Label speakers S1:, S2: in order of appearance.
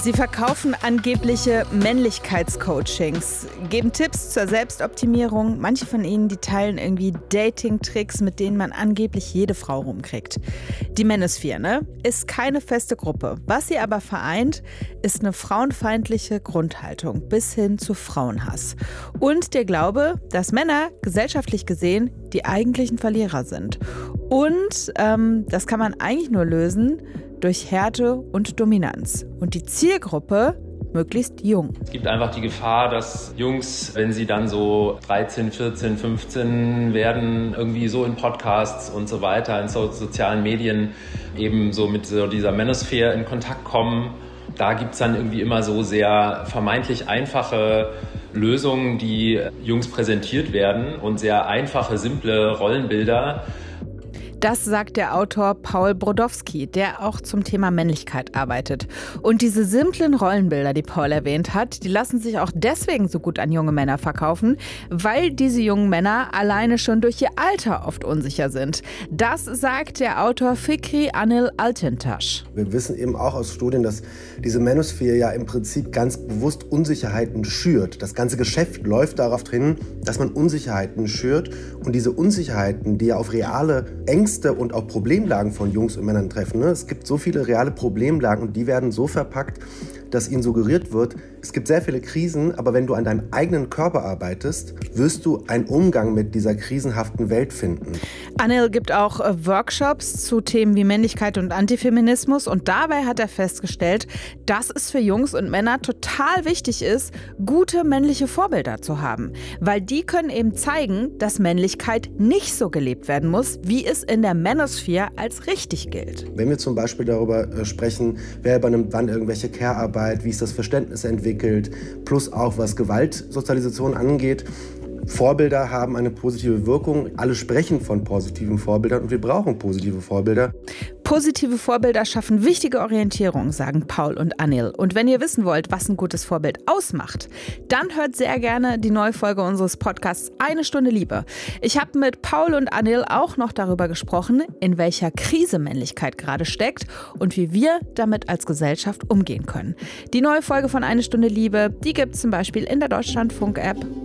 S1: Sie verkaufen angebliche Männlichkeitscoachings, geben Tipps zur Selbstoptimierung. Manche von ihnen, die teilen irgendwie Dating-Tricks, mit denen man angeblich jede Frau rumkriegt. Die Manosphere, ne? Ist keine feste Gruppe. Was sie aber vereint, ist eine frauenfeindliche Grundhaltung bis hin zu Frauenhass. Und der Glaube, dass Männer gesellschaftlich gesehen die eigentlichen Verlierer sind. Und das kann man eigentlich nur lösen durch Härte und Dominanz. Und die Zielgruppe möglichst jung.
S2: Es gibt einfach die Gefahr, dass Jungs, wenn sie dann so 13, 14, 15 werden, irgendwie so in Podcasts und so weiter, in sozialen Medien eben so mit so dieser Manosphere in Kontakt kommen. Da gibt es dann irgendwie immer so sehr vermeintlich einfache Lösungen, die Jungs präsentiert werden und sehr einfache, simple Rollenbilder.
S1: Das sagt der Autor Paul Brodowski, der auch zum Thema Männlichkeit arbeitet. Und diese simplen Rollenbilder, die Paul erwähnt hat, die lassen sich auch deswegen so gut an junge Männer verkaufen, weil diese jungen Männer alleine schon durch ihr Alter oft unsicher sind. Das sagt der Autor Fikri Anil Altintasch.
S3: Wir wissen eben auch aus Studien, dass diese Manosphere ja im Prinzip ganz bewusst Unsicherheiten schürt. Das ganze Geschäft läuft darauf hin, dass man Unsicherheiten schürt. Und diese Unsicherheiten, die ja auf reale Ängste und auch Problemlagen von Jungs und Männern treffen. Es gibt so viele reale Problemlagen und die werden so verpackt, dass ihnen suggeriert wird, es gibt sehr viele Krisen, aber wenn du an deinem eigenen Körper arbeitest, wirst du einen Umgang mit dieser krisenhaften Welt finden.
S1: Anil gibt auch Workshops zu Themen wie Männlichkeit und Antifeminismus und dabei hat er festgestellt, dass es für Jungs und Männer total wichtig ist, gute männliche Vorbilder zu haben, weil die können eben zeigen, dass Männlichkeit nicht so gelebt werden muss, wie es in der Manosphere als richtig gilt.
S3: Wenn wir zum Beispiel darüber sprechen, wer übernimmt wann irgendwelche Care-Arbeit, wie ist das Verständnis entwickelt, plus auch was Gewaltsozialisation angeht. Vorbilder haben eine positive Wirkung. Alle sprechen von positiven Vorbildern und wir brauchen positive Vorbilder.
S1: Positive Vorbilder schaffen wichtige Orientierung, sagen Paul und Anil. Und wenn ihr wissen wollt, was ein gutes Vorbild ausmacht, dann hört sehr gerne die neue Folge unseres Podcasts Eine Stunde Liebe. Ich habe mit Paul und Anil auch noch darüber gesprochen, in welcher Krise Männlichkeit gerade steckt und wie wir damit als Gesellschaft umgehen können. Die neue Folge von Eine Stunde Liebe, die gibt es zum Beispiel in der Deutschlandfunk-App